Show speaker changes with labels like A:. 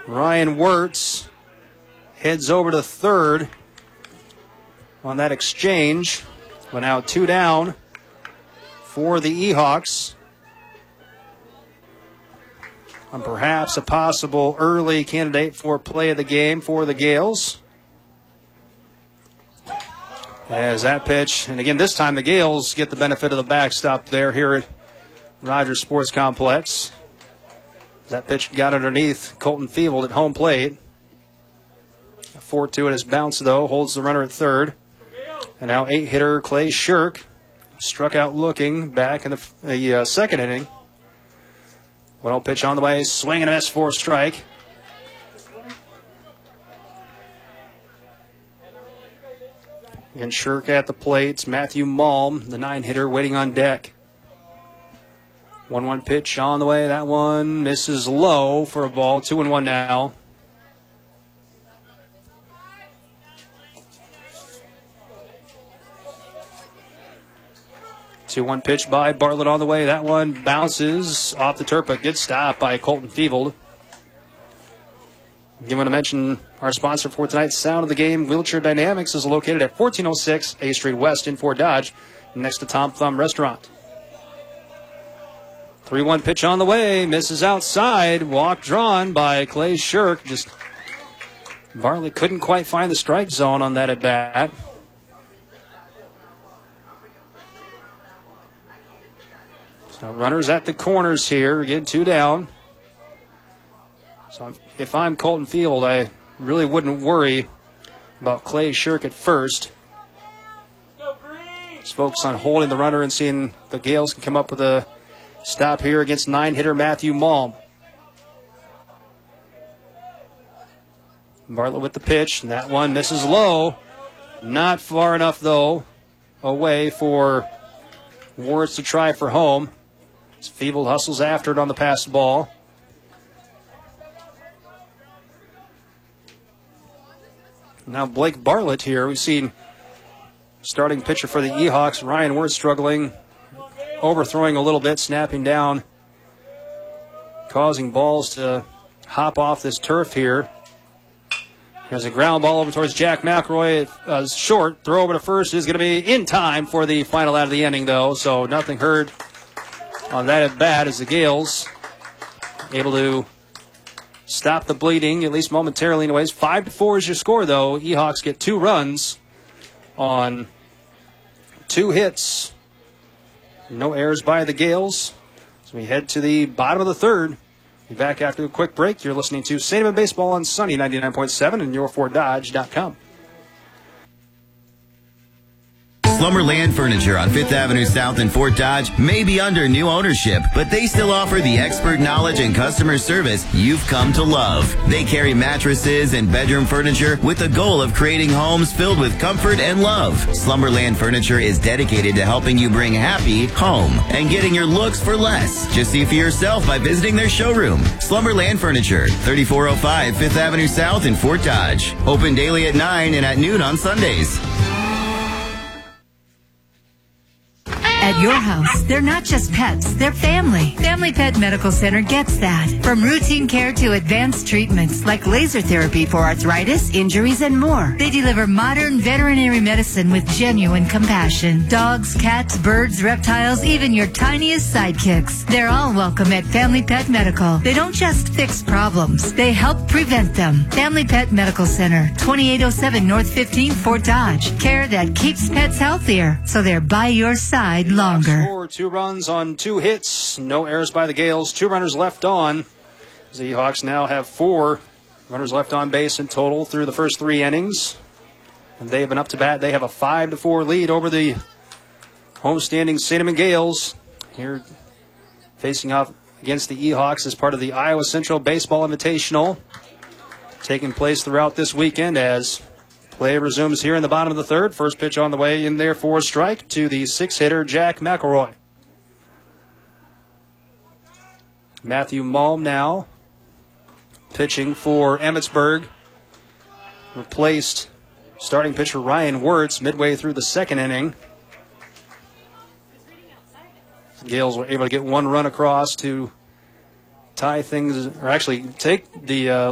A: Ryan Wirtz heads over to third on that exchange. But now 2 down for the Ehawks. And perhaps a possible early candidate for play of the game for the Gales. As that pitch, and again, this time the Gales get the benefit of the backstop there here at Rogers Sports Complex. That pitch got underneath Colton Feeble at home plate. A 4-2 at his bounce, though, holds the runner at third. And now 8-hitter Clay Shirk struck out looking back in the second inning. 1-0 pitch on the way, swing and a miss for a strike. And Shirk at the plate. Matthew Malm, the 9-hitter, waiting on deck. 1-1 pitch on the way. That one misses low for a ball. 2-1 now. Two-one pitch by Bartlett on the way. That one bounces off the turf, but good stop by Colton Feeble. Again, want to mention our sponsor for tonight's Sound of the Game, Wheelchair Dynamics, is located at 1406 A Street West in Fort Dodge, next to Tom Thumb Restaurant. 3-1 pitch on the way, misses outside, walk drawn by Clay Shirk. Just Bartlett couldn't quite find the strike zone on that at bat. So runners at the corners here, again 2 down. So if I'm Colton Field, I really wouldn't worry about Clay Shirk at first. Just focus on holding the runner and seeing the Gales can come up with a stop here against 9-hitter Matthew Malm. Bartlett with the pitch, and that one misses low. Not far enough, though, away for Wirtz to try for home. Feeble hustles after it on the passed ball. Now Blake Bartlett here. We've seen starting pitcher for the Ehawks, Ryan Wirtz, struggling, overthrowing a little bit, snapping down, causing balls to hop off this turf here. There's a ground ball over towards Jack McElroy. Short throw over to first is going to be in time for the final out of the inning, though, so nothing heard on that at bat as the Gales able to stop the bleeding, at least momentarily anyways. 5-4 is your score, though. Ehawks get 2 runs on 2 hits. No errors by the Gales. So we head to the bottom of the third. Be back after a quick break. You're listening to Sandeman Baseball on Sunny 99.7 and yourfortdodge.com.
B: Slumberland Furniture on 5th Avenue South in Fort Dodge may be under new ownership, but they still offer the expert knowledge and customer service you've come to love. They carry mattresses and bedroom furniture with the goal of creating homes filled with comfort and love. Slumberland Furniture is dedicated to helping you bring happy home and getting your looks for less. Just see for yourself by visiting their showroom. Slumberland Furniture, 3405 5th Avenue South in Fort Dodge. Open daily at 9 and at noon on Sundays.
C: At your house, they're not just pets, they're family. Family Pet Medical Center gets that. From routine care to advanced treatments like laser therapy for arthritis, injuries, and more. They deliver modern veterinary medicine with genuine compassion. Dogs, cats, birds, reptiles, even your tiniest sidekicks. They're all welcome at Family Pet Medical. They don't just fix problems, they help prevent them. Family Pet Medical Center, 2807 North 15th, Fort Dodge. Care that keeps pets healthier, so they're by your side longer.
A: Score 2 runs on 2 hits. No errors by the Gales. 2 runners left on. The Hawks now have 4 runners left on base in total through the first 3 innings. And they have been up to bat. They have a 5-4 lead over the homestanding Sandeman Gales. Here facing off against the Ehawks as part of the Iowa Central Baseball Invitational, taking place throughout this weekend as play resumes here in the bottom of the third. First pitch on the way in there for a strike to the 6-hitter Jack McElroy. Matthew Malm now pitching for Emmetsburg. Replaced starting pitcher Ryan Wirtz midway through the second inning. The Gales were able to get 1 run across to tie things, or actually take the